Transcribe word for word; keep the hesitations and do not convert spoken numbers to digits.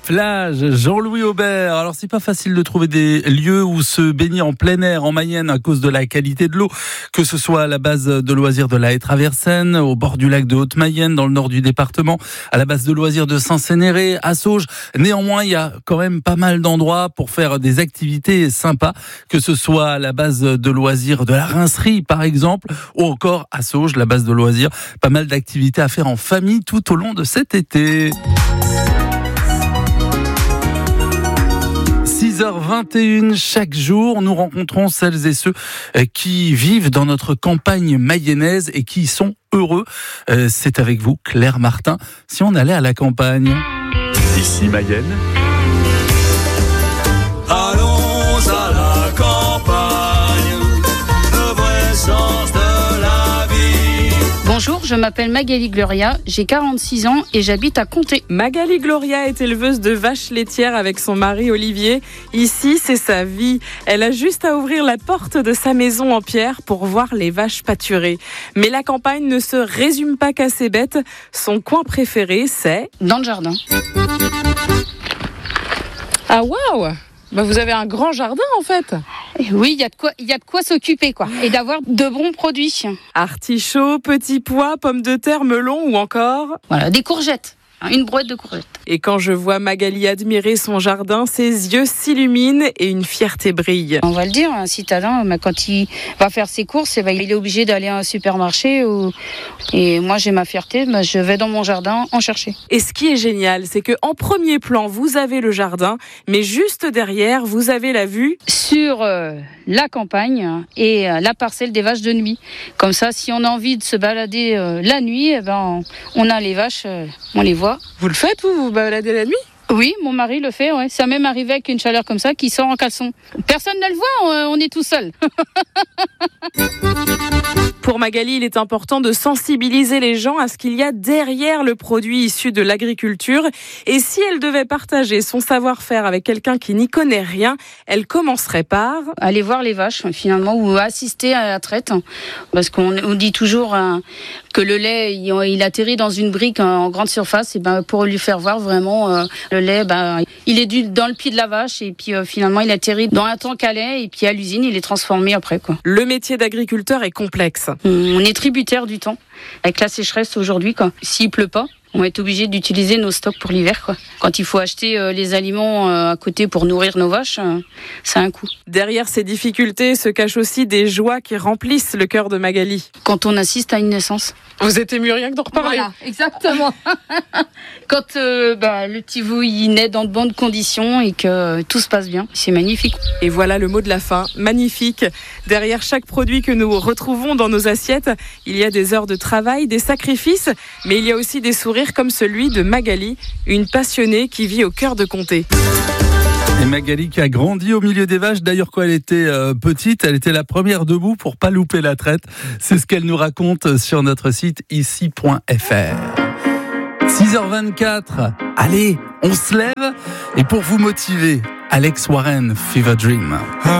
plage, Jean-Louis Aubert. Alors c'est pas facile de trouver des lieux où se baigner en plein air en Mayenne à cause de la qualité de l'eau, que ce soit à la base de loisirs de la Haye-Traversaine, au bord du lac de Haute-Mayenne, dans le nord du département, à la base de loisirs de Saint-Cénéré, à Sauges. Néanmoins, il y a quand même pas mal d'endroits pour faire des activités sympas, que ce soit à la base de loisirs de la Rincerie par exemple, ou encore à Sauges, la base de loisirs. Pas mal d'activités à faire en famille tout au long de cet été. six heures vingt et une chaque jour, nous rencontrons celles et ceux qui vivent dans notre campagne mayonnaise et qui y sont heureux. C'est avec vous, Claire Martin, si on allait à la campagne. Ici Mayenne. Allons à la campagne, le vrai sens de la vie. Bonjour, je m'appelle Magali Gloria, j'ai quarante-six ans et j'habite à Comté. Magali Gloria est éleveuse de vaches laitières avec son mari Olivier. Ici, c'est sa vie. Elle a juste à ouvrir la porte de sa maison en pierre pour voir les vaches pâturer. Mais la campagne ne se résume pas qu'à ses bêtes. Son coin préféré, c'est... Dans le jardin. Ah waouh! Bah vous avez un grand jardin en fait. Oui, il y a de quoi, il y a de quoi s'occuper quoi, et d'avoir de bons produits. Artichauts, petits pois, pommes de terre, melons ou encore... Voilà, des courgettes. Une brouette de courgettes. Et quand je vois Magali admirer son jardin, ses yeux s'illuminent et une fierté brille. On va le dire, un citadin, quand il va faire ses courses, il est obligé d'aller à un supermarché. Ou... Et moi, j'ai ma fierté, je vais dans mon jardin en chercher. Et ce qui est génial, c'est qu'en premier plan, vous avez le jardin, mais juste derrière, vous avez la vue sur euh, la campagne et euh, la parcelle des vaches de nuit. Comme ça, si on a envie de se balader euh, la nuit, eh ben, on a les vaches, euh, on les voit. Vous le faites, vous, vous baladez la nuit ? Oui, mon mari le fait, ouais. Ça m'est même arrivé avec une chaleur comme ça, qui sort en caleçon. Personne ne le voit, on est tout seul. Pour Magali, il est important de sensibiliser les gens à ce qu'il y a derrière le produit issu de l'agriculture. Et si elle devait partager son savoir-faire avec quelqu'un qui n'y connaît rien, elle commencerait par... aller voir les vaches, finalement, ou assister à la traite. Parce qu'on on dit toujours hein, que le lait, il, il atterrit dans une brique en grande surface. Et ben, pour lui faire voir vraiment... Euh, le lait, ben, il est du, dans le pied de la vache et puis euh, finalement il atterrit dans un tank à lait et puis à l'usine il est transformé après quoi. Le métier d'agriculteur est complexe. On est tributaire du temps. Avec la sécheresse aujourd'hui, quoi. S'il pleut pas, on va être obligé d'utiliser nos stocks pour l'hiver, quoi. Quand il faut acheter euh, les aliments euh, à côté pour nourrir nos vaches, euh, ça a un coût. Derrière ces difficultés se cachent aussi des joies qui remplissent le cœur de Magali. Quand on assiste à une naissance. Vous êtes ému rien que d'en reparler. Voilà, exactement. Quand euh, bah, le petit vous il naît dans de bonnes conditions et que euh, tout se passe bien, c'est magnifique. Et voilà le mot de la fin, magnifique. Derrière chaque produit que nous retrouvons dans nos assiettes, il y a des heures de travail, des sacrifices, mais il y a aussi des sourires comme celui de Magali, une passionnée qui vit au cœur de Comté. Et Magali qui a grandi au milieu des vaches. D'ailleurs, quand elle était euh, petite, elle était la première debout pour pas louper la traite. C'est ce qu'elle nous raconte sur notre site ici point f r. six heures vingt-quatre. Allez, on se lève. Et pour vous motiver, Alex Warren, Fever Dream.